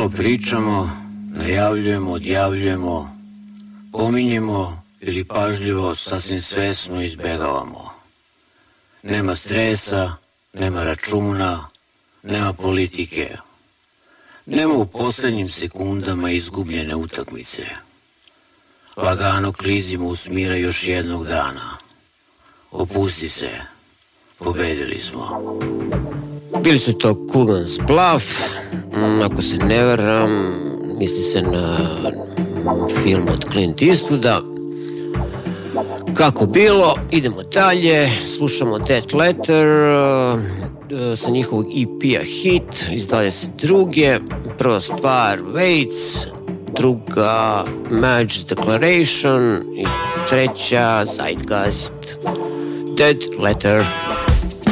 Samo pričamo, najavljujemo, odjavljujemo, pominjemo ili pažljivo sasvim svesno izbegavamo. Nema stresa, nema računa, nema politike. Nema u posljednjim sekundama izgubljene utakmice. Lagano klizimo u smira još jednog dana. Opusti se, pobedili smo. Bili su to Coogan's Bluff, ako se ne varam, misli se na film od Clint Eastwooda. Kako bilo, idemo dalje, slušamo Dead Letter sa njihovog EP-a Hit iz 22. Prva stvar Waits, druga Madge's Declaration i treća Zeitgeist. Dead Letter.